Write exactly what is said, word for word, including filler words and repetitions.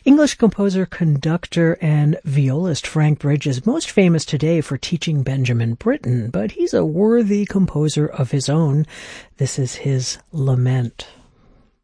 English composer, conductor, and violist Frank Bridge is most famous today for teaching Benjamin Britten, but he's a worthy composer of his own. This is his Lament.